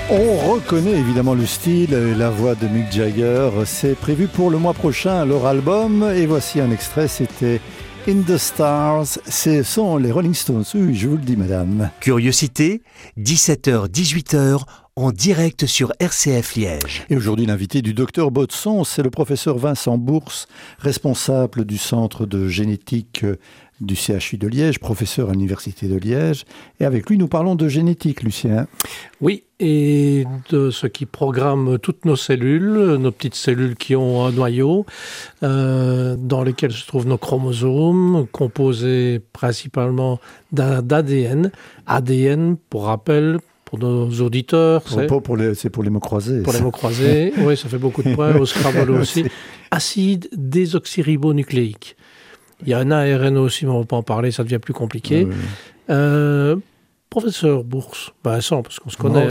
On reconnaît évidemment le style et la voix de Mick Jagger. C'est prévu pour le mois prochain, leur album. Et voici un extrait, c'était In the Stars. Ce sont les Rolling Stones. Oui, je vous le dis, madame. Curiosité, 17h, 18h, en direct sur RCF Liège. Et aujourd'hui, l'invité du docteur Baudson, c'est le professeur Vincent Bourse, responsable du centre de génétique du CHU de Liège, professeur à l'Université de Liège. Et avec lui, nous parlons de génétique, Lucien. Oui, et de ce qui programme toutes nos cellules, nos petites cellules qui ont un noyau, dans lesquelles se trouvent nos chromosomes, composés principalement d'ADN. ADN, pour rappel, pour nos auditeurs, c'est pour les mots croisés. Pour les mots croisés, oui, ça fait beaucoup de points, au Scrabble aussi. Acide désoxyribonucléique. Il y a un ARN aussi, mais on ne va pas en parler, ça devient plus compliqué. Oui. Professeur Bourse, Vincent, parce qu'on se connaît.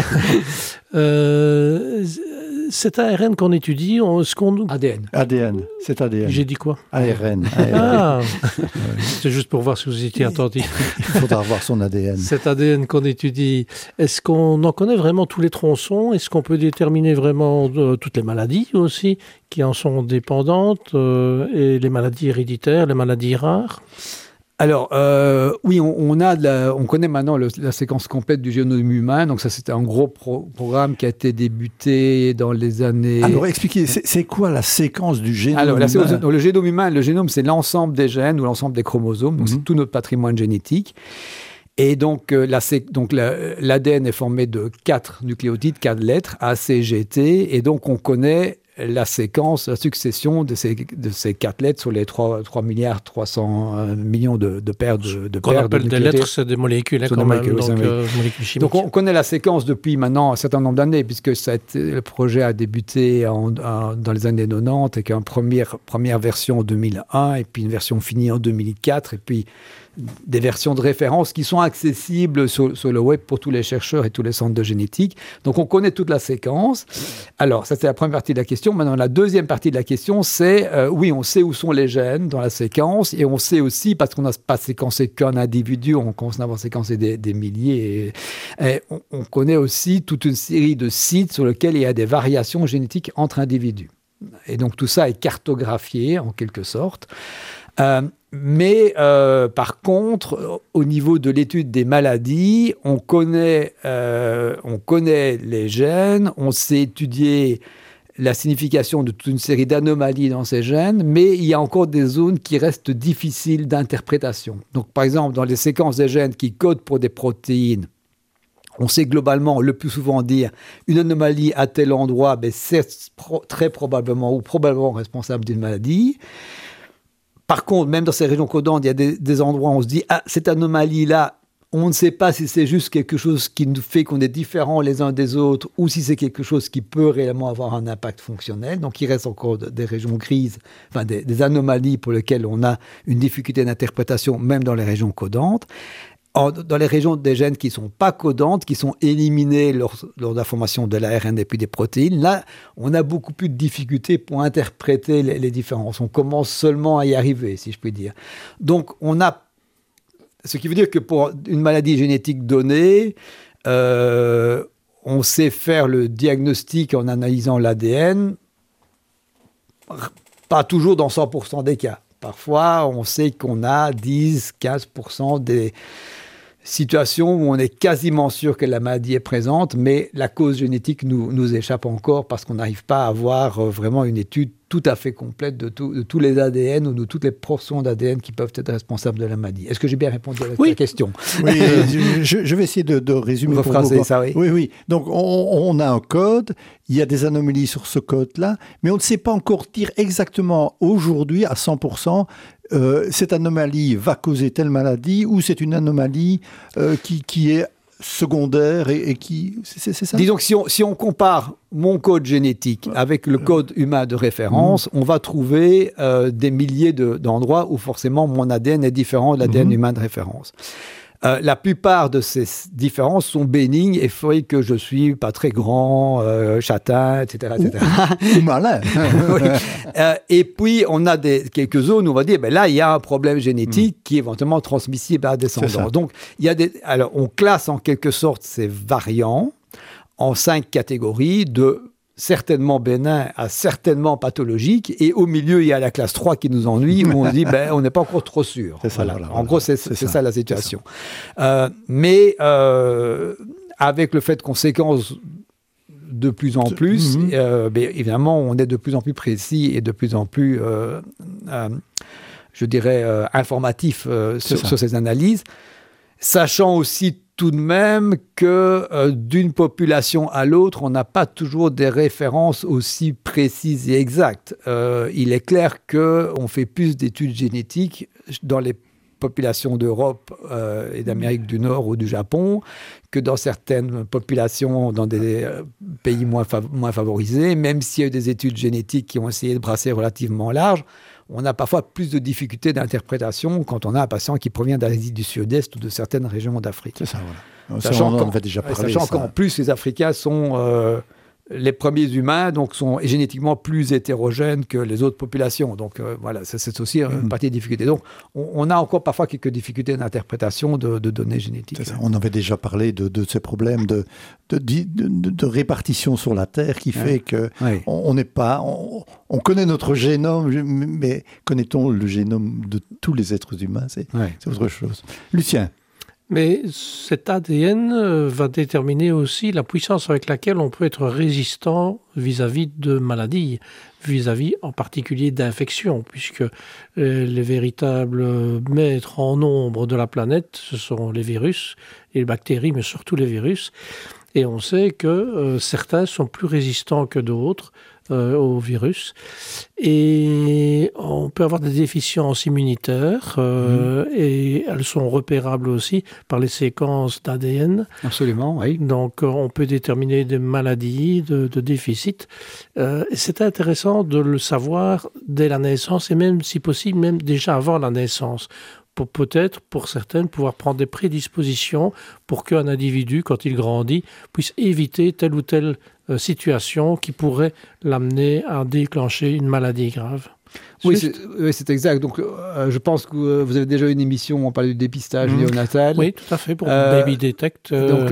Cet ARN qu'on étudie, ADN, c'est ADN. J'ai dit quoi? ARN. Ah, c'est juste pour voir si vous étiez attentif. Il faudra voir son ADN. Cet ADN qu'on étudie, est-ce qu'on en connaît vraiment tous les tronçons? Est-ce qu'on peut déterminer vraiment toutes les maladies aussi qui en sont dépendantes, et les maladies héréditaires, les maladies rares? Alors, oui, on connaît maintenant la séquence complète du génome humain. Donc ça, c'était un gros programme qui a été débuté dans les années... Alors, expliquez, c'est quoi la séquence du génome humain? Le génome humain, le génome, c'est l'ensemble des gènes ou l'ensemble des chromosomes. Donc, c'est tout notre patrimoine génétique. Et donc, l'ADN est formé de 4 nucléotides, 4 lettres, A, C, G, T. Et donc, on connaît la séquence, la succession de ces 4 lettres sur les 3 milliards 300 millions de paires de qu'on appelle des lettres, c'est des molécules, quand même, molécules chimiques. Donc on connaît la séquence depuis maintenant un certain nombre d'années, puisque le projet a débuté dans les années 90, avec une première version en 2001, et puis une version finie en 2004, et puis des versions de référence qui sont accessibles sur le web pour tous les chercheurs et tous les centres de génétique. Donc, on connaît toute la séquence. Alors, ça, c'est la première partie de la question. Maintenant, la deuxième partie de la question, c'est, oui, on sait où sont les gènes dans la séquence, et on sait aussi, parce qu'on n'a pas séquencé qu'un individu, on commence à avoir séquencé des milliers, et on connaît aussi toute une série de sites sur lesquels il y a des variations génétiques entre individus. Et donc, tout ça est cartographié, en quelque sorte. Mais par contre, au niveau de l'étude des maladies, on connaît les gènes, on sait étudier la signification de toute une série d'anomalies dans ces gènes, mais il y a encore des zones qui restent difficiles d'interprétation. Donc, par exemple, dans les séquences des gènes qui codent pour des protéines, on sait globalement, le plus souvent dire, une anomalie à tel endroit, ben c'est très probablement ou probablement responsable d'une maladie. Par contre, même dans ces régions codantes, il y a des endroits où on se dit « Ah, cette anomalie-là, on ne sait pas si c'est juste quelque chose qui nous fait qu'on est différents les uns des autres ou si c'est quelque chose qui peut réellement avoir un impact fonctionnel. » Donc, il reste encore des régions grises, enfin des anomalies pour lesquelles on a une difficulté d'interprétation, même dans les régions codantes. Dans les régions des gènes qui ne sont pas codantes, qui sont éliminées lors de la formation de l'ARN et puis des protéines, là, on a beaucoup plus de difficultés pour interpréter les différences. On commence seulement à y arriver, si je puis dire. Donc, ce qui veut dire que pour une maladie génétique donnée, on sait faire le diagnostic en analysant l'ADN, pas toujours dans 100% des cas. Parfois, on sait qu'on a 10-15% des situation où on est quasiment sûr que la maladie est présente, mais la cause génétique nous échappe encore parce qu'on n'arrive pas à avoir vraiment une étude tout à fait complète de tous les ADN ou de toutes les portions d'ADN qui peuvent être responsables de la maladie. Est-ce que j'ai bien répondu à la question? Oui, je vais essayer de résumer. Rephraser ça, oui. Oui. Donc, on a un code, il y a des anomalies sur ce code-là, mais on ne sait pas encore dire exactement aujourd'hui à 100% cette anomalie va causer telle maladie ou c'est une anomalie qui est secondaire et qui... C'est ça? Disons que si on compare mon code génétique avec le code humain de référence, on va trouver des milliers d'endroits où forcément mon ADN est différent de l'ADN humain de référence. La plupart de ces différences sont bénignes et fait que je suis pas très grand, châtain, etc. Ou malin. Oui. Et puis, on a quelques zones où on va dire, ben là, il y a un problème génétique qui est éventuellement transmissible à la descendance. Donc, alors, on classe en quelque sorte ces variants en 5 catégories, de certainement bénin à certainement pathologique, et au milieu, il y a la classe 3 qui nous ennuie, où on dit, on n'est pas encore trop sûr. En gros, c'est ça la situation. Mais avec le fait qu'on séquence de plus en plus, évidemment, on est de plus en plus précis et de plus en plus, je dirais, informatif sur ces analyses, sachant aussi tout de même que d'une population à l'autre, on n'a pas toujours des références aussi précises et exactes. Il est clair qu'on fait plus d'études génétiques dans les populations d'Europe et d'Amérique du Nord ou du Japon que dans certaines populations dans des pays moins favorisés. Même s'il y a eu des études génétiques qui ont essayé de brasser relativement large, on a parfois plus de difficultés d'interprétation quand on a un patient qui provient d'Asie du Sud-Est ou de certaines régions d'Afrique. C'est ça, voilà. Sachant qu'on en avait déjà parlé. Sachant qu'en plus, les Africains sont les premiers humains, donc sont génétiquement plus hétérogènes que les autres populations. Donc voilà, c'est aussi une partie des difficultés. Donc on a encore parfois quelques difficultés d'interprétation de données génétiques. C'est ça. On avait déjà parlé de ces problèmes de répartition sur la Terre qui fait que on n'est pas... On connaît notre génome, mais connaît-on le génome de tous les êtres humains? C'est autre chose. Lucien? Mais cet ADN va déterminer aussi la puissance avec laquelle on peut être résistant vis-à-vis de maladies, vis-à-vis en particulier d'infections, puisque les véritables maîtres en nombre de la planète, ce sont les virus et les bactéries, mais surtout les virus. Et on sait que certains sont plus résistants que d'autres au virus. Et on peut avoir des déficiences immunitaires et elles sont repérables aussi par les séquences d'ADN. Absolument, oui. Donc on peut déterminer des maladies de déficit. Et c'est intéressant de le savoir dès la naissance et même, si possible, même déjà avant la naissance. Pour peut-être, pour certaines, pouvoir prendre des prédispositions pour qu'un individu, quand il grandit, puisse éviter telle ou telle situation qui pourrait l'amener à déclencher une maladie grave. Oui, c'est exact. Donc, je pense que vous avez déjà eu une émission où on parlait du dépistage néonatal. Oui, tout à fait, pour Baby Detect. Donc,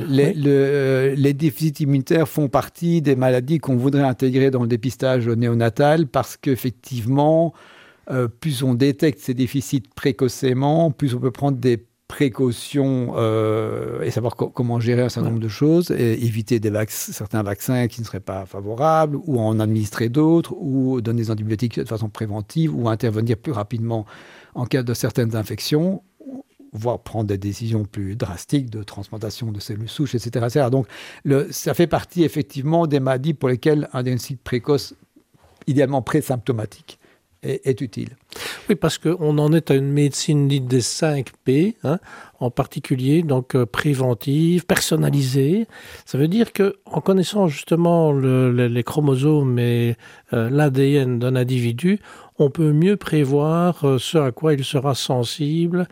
les déficits immunitaires font partie des maladies qu'on voudrait intégrer dans le dépistage néonatal parce qu'effectivement, plus on détecte ces déficits précocement, plus on peut prendre des précautions et savoir comment gérer un certain nombre de choses, et éviter certains vaccins qui ne seraient pas favorables, ou en administrer d'autres, ou donner des antibiotiques de façon préventive, ou intervenir plus rapidement en cas de certaines infections, voire prendre des décisions plus drastiques de transplantation de cellules souches, etc. etc. Donc, ça fait partie effectivement des maladies pour lesquelles un diagnostic précoce, idéalement présymptomatique, est utile. Oui, parce qu'on en est à une médecine dite des 5 P, en particulier donc préventive, personnalisée. Ça veut dire qu'en connaissant justement les chromosomes et l'ADN d'un individu, on peut mieux prévoir ce à quoi il sera sensible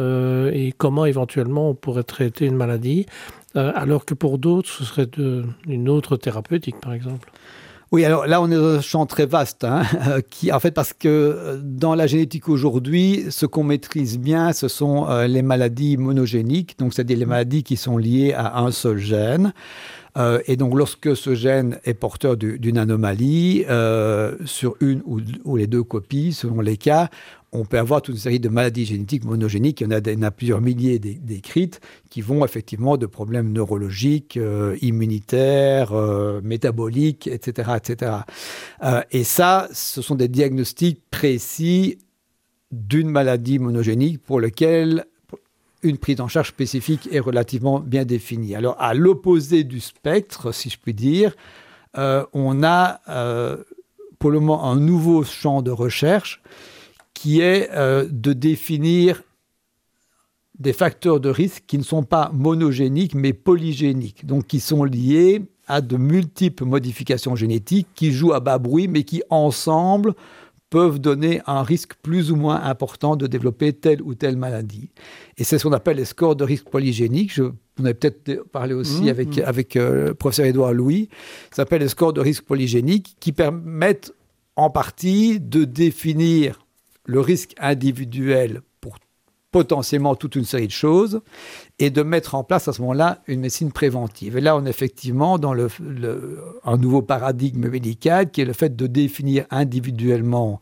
et comment éventuellement on pourrait traiter une maladie, alors que pour d'autres, ce serait une autre thérapeutique, par exemple. Oui, alors là, on est dans un champ très vaste, en fait, parce que dans la génétique aujourd'hui, ce qu'on maîtrise bien, ce sont les maladies monogéniques, donc c'est-à-dire les maladies qui sont liées à un seul gène. Et donc, lorsque ce gène est porteur d'une anomalie, sur une ou les deux copies, selon les cas, on peut avoir toute une série de maladies génétiques monogéniques. Il y en a plusieurs milliers décrites qui vont effectivement de problèmes neurologiques, immunitaires, métaboliques, etc. etc. Et ça, ce sont des diagnostics précis d'une maladie monogénique pour lequel une prise en charge spécifique est relativement bien définie. Alors, à l'opposé du spectre, si je puis dire, on a pour le moment un nouveau champ de recherche qui est de définir des facteurs de risque qui ne sont pas monogéniques, mais polygéniques, donc qui sont liés à de multiples modifications génétiques qui jouent à bas bruit, mais qui, ensemble, peuvent donner un risque plus ou moins important de développer telle ou telle maladie. Et c'est ce qu'on appelle les scores de risque polygéniques. On avait peut-être parlé aussi avec le professeur Édouard Louis. Ça s'appelle les scores de risque polygéniques qui permettent en partie de définir le risque individuel pour potentiellement toute une série de choses, et de mettre en place à ce moment-là une médecine préventive. Et là, on est effectivement dans un nouveau paradigme médical qui est le fait de définir individuellement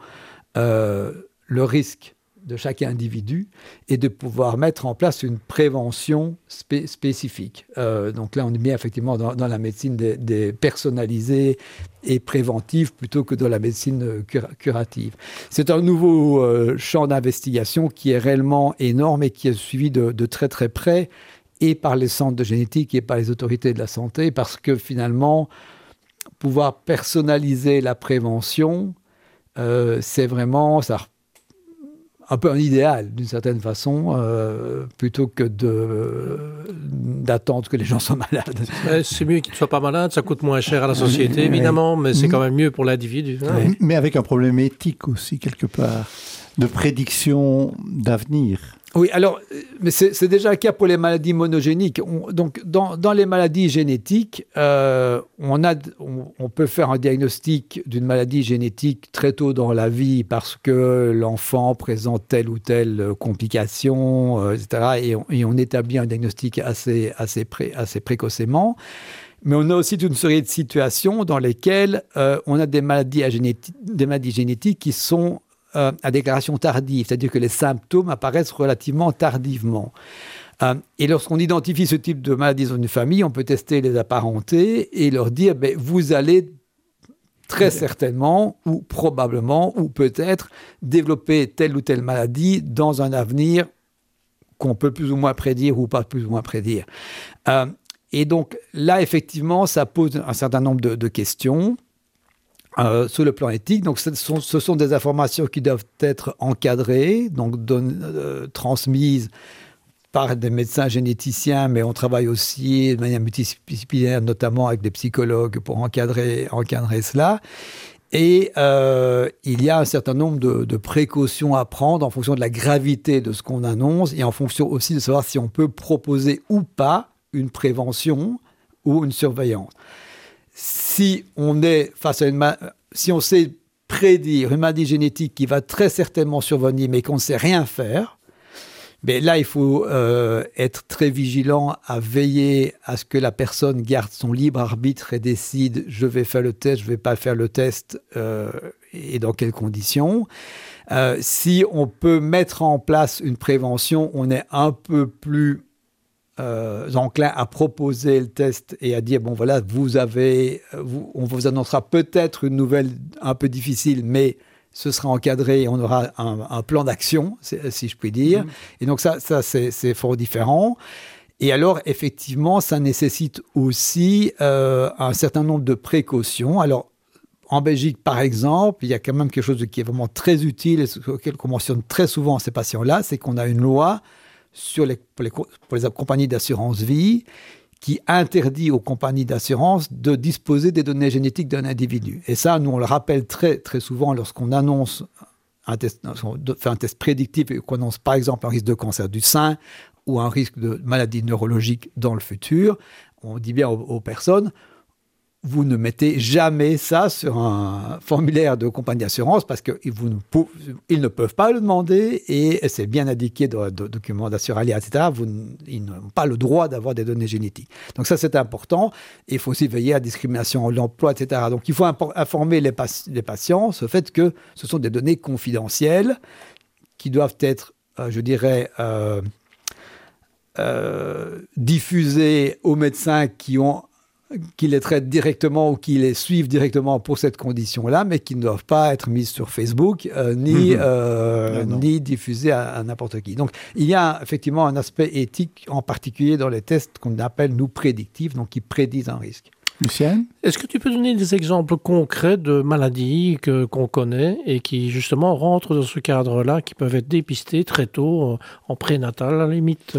le risque de chaque individu et de pouvoir mettre en place une prévention spécifique. Donc là, on est bien effectivement dans la médecine des personnalisée et préventive plutôt que dans la médecine curative. C'est un nouveau champ d'investigation qui est réellement énorme et qui est suivi de très très près et par les centres de génétique et par les autorités de la santé, parce que finalement, pouvoir personnaliser la prévention, c'est vraiment ça, un peu un idéal, d'une certaine façon, plutôt que d'attendre que les gens soient malades. C'est mieux qu'ils ne soient pas malades, ça coûte moins cher à la société, évidemment, mais c'est quand même mieux pour l'individu. Hein. Mais avec un problème éthique aussi, quelque part, de prédiction d'avenir. Oui, alors, mais c'est déjà le cas pour les maladies monogéniques. Donc, dans les maladies génétiques, on peut faire un diagnostic d'une maladie génétique très tôt dans la vie parce que l'enfant présente telle ou telle complication, etc. Et on établit un diagnostic assez précocement. Mais on a aussi une série de situations dans lesquelles on a des maladies génétiques qui sont à déclaration tardive, c'est-à-dire que les symptômes apparaissent relativement tardivement. Et lorsqu'on identifie ce type de maladie dans une famille, on peut tester les apparentés et leur dire vous allez très certainement ou probablement ou peut-être développer telle ou telle maladie dans un avenir qu'on peut plus ou moins prédire ou pas plus ou moins prédire. Et donc là, effectivement, ça pose un certain nombre de questions. Sur le plan éthique, donc ce sont des informations qui doivent être encadrées, donc transmises par des médecins généticiens, mais on travaille aussi de manière multidisciplinaire, notamment avec des psychologues pour encadrer cela. Et il y a un certain nombre de précautions à prendre en fonction de la gravité de ce qu'on annonce et en fonction aussi de savoir si on peut proposer ou pas une prévention ou une surveillance. Si on est face à si on sait prédire une maladie génétique qui va très certainement survenir, mais qu'on ne sait rien faire, mais là, il faut être très vigilant à veiller à ce que la personne garde son libre arbitre et décide je vais faire le test, je ne vais pas faire le test et dans quelles conditions. Si on peut mettre en place une prévention, on est un peu plus enclin à proposer le test et à dire bon voilà, on vous annoncera peut-être une nouvelle un peu difficile, mais ce sera encadré et on aura un plan d'action, si je puis dire. Et donc ça c'est fort différent. Et alors effectivement, ça nécessite aussi un certain nombre de précautions. Alors en Belgique, par exemple, il y a quand même quelque chose qui est vraiment très utile et sur lequel on mentionne très souvent ces patients-là, c'est qu'on a une loi pour les compagnies d'assurance vie qui interdit aux compagnies d'assurance de disposer des données génétiques d'un individu. Et ça, nous, on le rappelle très, très souvent lorsqu'on annonce fait un test prédictif et qu'on annonce, par exemple, un risque de cancer du sein ou un risque de maladie neurologique dans le futur. On dit bien aux personnes, vous ne mettez jamais ça sur un formulaire de compagnie d'assurance parce qu'ils ne peuvent pas le demander et c'est bien indiqué dans le document d'Assuralia, etc. Ils n'ont pas le droit d'avoir des données génétiques. Donc ça, c'est important. Et il faut aussi veiller à la discrimination à l'emploi, etc. Donc il faut informer les patients sur le fait que ce sont des données confidentielles qui doivent être, diffusées aux médecins qui les traitent directement ou qui les suivent directement pour cette condition-là, mais qui ne doivent pas être mises sur Facebook ni diffusées à n'importe qui. Donc, il y a effectivement un aspect éthique, en particulier dans les tests qu'on appelle, nous, prédictifs, donc qui prédisent un risque. Lucien ? Est-ce que tu peux donner des exemples concrets de maladies qu'on connaît et qui, justement, rentrent dans ce cadre-là, qui peuvent être dépistées très tôt, en prénatal, à la limite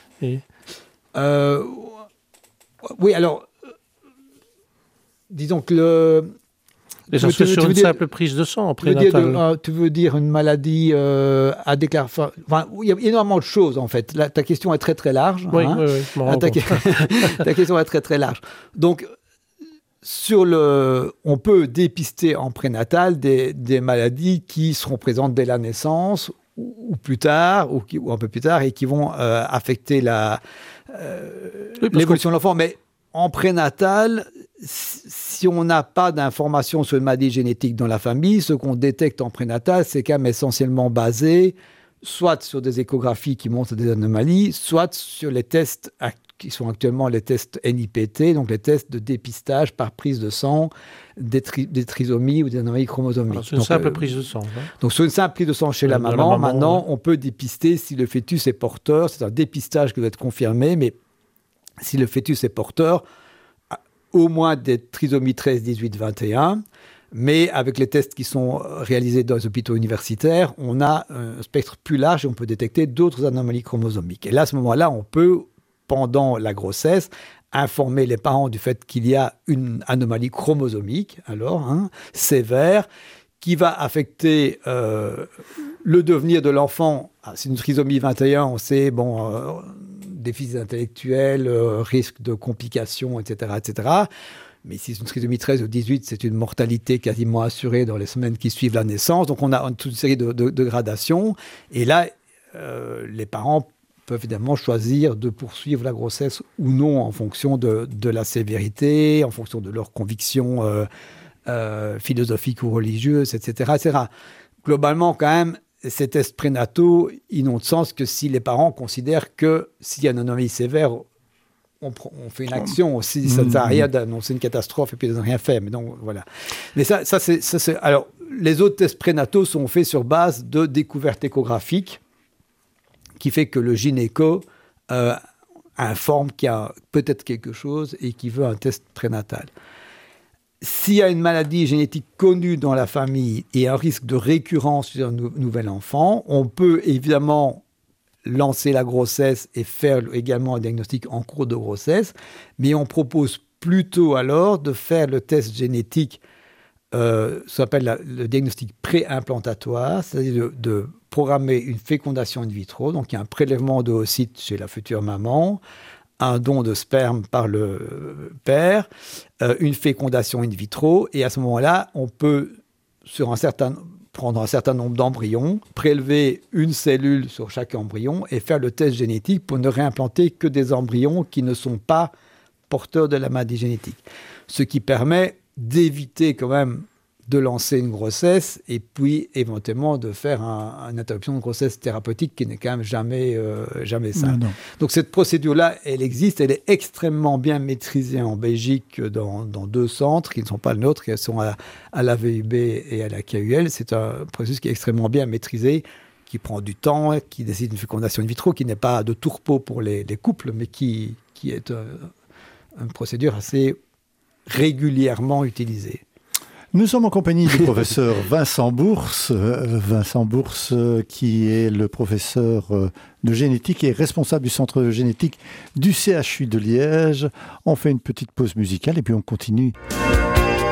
Oui, alors... Disons que sur une simple prise de sang en prénatal. Tu veux dire une maladie à déclarer... Enfin, il y a énormément de choses, en fait. Là, ta question est très, très large. Oui, oui, je m'en rends compte. Ta question est très, très large. Donc, on peut dépister en prénatal des maladies qui seront présentes dès la naissance ou plus tard, ou un peu plus tard, et qui vont affecter l'évolution de l'enfant. Mais en prénatal, si on n'a pas d'informations sur une maladie génétique dans la famille, ce qu'on détecte en prénatal, c'est quand même essentiellement basé soit sur des échographies qui montrent des anomalies, soit sur les tests qui sont actuellement les tests NIPT, donc les tests de dépistage par prise de sang des trisomies ou des anomalies chromosomiques. Alors, c'est une simple prise de sang. Donc, sur une simple prise de sang chez la maman, maintenant, on peut dépister si le fœtus est porteur. C'est un dépistage qui doit être confirmé, mais si le fœtus est porteur, au moins des trisomies 13, 18, 21. Mais avec les tests qui sont réalisés dans les hôpitaux universitaires, on a un spectre plus large et on peut détecter d'autres anomalies chromosomiques. Et là, à ce moment-là, on peut, pendant la grossesse, informer les parents du fait qu'il y a une anomalie chromosomique, sévère, qui va affecter le devenir de l'enfant. C'est une trisomie 21, on sait, déficit intellectuel, risque de complications, etc., etc. Mais si c'est une trisomie 13 ou 18, c'est une mortalité quasiment assurée dans les semaines qui suivent la naissance. Donc, on a toute une série de gradations. Et là, les parents peuvent évidemment choisir de poursuivre la grossesse ou non en fonction de la sévérité, en fonction de leurs convictions philosophiques ou religieuses, etc., etc. Globalement, quand même, ces tests prénataux, ils n'ont de sens que si les parents considèrent que s'il y a une anomalie sévère, on fait une action. Si ça ne sert à rien d'annoncer une catastrophe et puis de ne rien faire. Mais donc, voilà. Mais ça c'est... Alors, les autres tests prénataux sont faits sur base de découvertes échographiques qui fait que le gynéco informe qu'il y a peut-être quelque chose et qu'il veut un test prénatal. S'il y a une maladie génétique connue dans la famille et un risque de récurrence sur un nouvel enfant, on peut évidemment lancer la grossesse et faire également un diagnostic en cours de grossesse, mais on propose plutôt alors de faire le test génétique, ça s'appelle le diagnostic pré-implantatoire, c'est-à-dire de programmer une fécondation in vitro, donc il y a un prélèvement d'oocytes chez la future maman, un don de sperme par le père, une fécondation in vitro, et à ce moment-là, on peut, prendre un certain nombre d'embryons, prélever une cellule sur chaque embryon et faire le test génétique pour ne réimplanter que des embryons qui ne sont pas porteurs de la maladie génétique. Ce qui permet d'éviter quand même de lancer une grossesse et puis éventuellement de faire une interruption de grossesse thérapeutique qui n'est quand même jamais simple. Non. Donc cette procédure-là, elle existe, elle est extrêmement bien maîtrisée en Belgique dans 2 centres qui ne sont pas le nôtre, qui sont à la VUB et à la KUL. C'est un processus qui est extrêmement bien maîtrisé, qui prend du temps, qui décide une fécondation in vitro, qui n'est pas de tout repos pour les couples, mais qui est une procédure assez régulièrement utilisée. Nous sommes en compagnie du professeur Vincent Bourse. Vincent Bourse, qui est le professeur de génétique et responsable du centre de génétique du CHU de Liège. On fait une petite pause musicale et puis on continue.